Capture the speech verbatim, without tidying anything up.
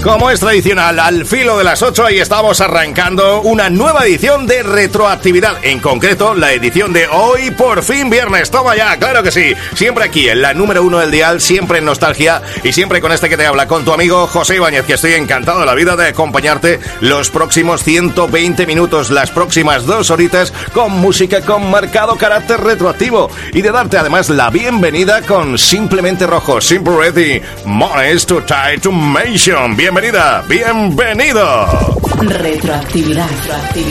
Como es tradicional, al filo de las ocho, ahí estamos arrancando una nueva edición de Retroactividad. En concreto, la edición de hoy, por fin viernes. Toma ya, claro que sí. Siempre aquí, en la número uno del dial, siempre en nostalgia y siempre con este que te habla, con tu amigo José Ibáñez, que estoy encantado de la vida de acompañarte los próximos ciento veinte minutos, las próximas dos horitas, con música con marcado carácter retroactivo y de darte además la bienvenida con Simplemente Rojo, Simple Ready, Money's to Tie to Mention. Bienvenida, bienvenido. Retroactividad. Retroactividad.